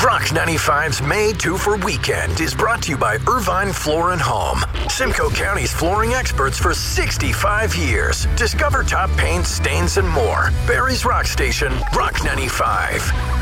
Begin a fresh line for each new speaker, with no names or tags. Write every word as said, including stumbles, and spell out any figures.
Rock ninety-five's May two for Weekend is brought to you by Irvine Floor and Home, Simcoe County's flooring experts for sixty-five years. Discover top paints, stains, and more. Barry's Rock Station, Rock ninety-five.